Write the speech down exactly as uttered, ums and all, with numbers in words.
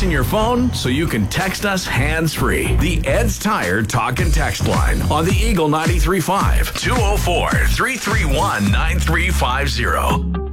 in your phone so you can text us hands-free. The Ed's Tire Talk and Text line on the Eagle ninety-three point five, two oh four, three three one, nine three five zero.